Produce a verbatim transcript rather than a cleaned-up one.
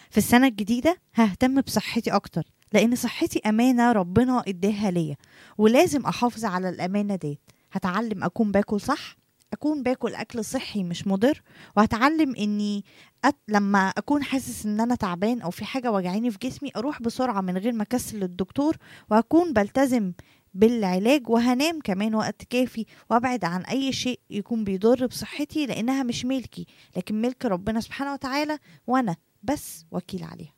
في السنة الجديدة ههتم بصحتي أكتر، لأن صحتي أمانة ربنا إداها ليا، ولازم أحافظ على الأمانة دي. هتعلم أكون باكل صح، أكون باكل أكل صحي مش مضر، وهتعلم إني أت... لما أكون حاسس إن أنا تعبان أو في حاجة وجعاني في جسمي أروح بسرعة من غير ما أكسل للدكتور، وهكون بلتزم بالعلاج، وهنام كمان وقت كافي، وابعد عن اي شيء يكون بيضر بصحتي، لانها مش ملكي لكن ملك ربنا سبحانه وتعالى، وانا بس وكيل عليها.